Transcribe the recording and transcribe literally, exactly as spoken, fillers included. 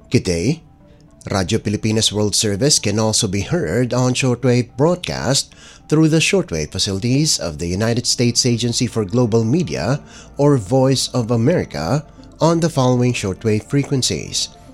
Good day. Radio Pilipinas World Service can also be heard on shortwave broadcast through the shortwave facilities of the United States Agency for Global Media or Voice of America on the following shortwave frequencies: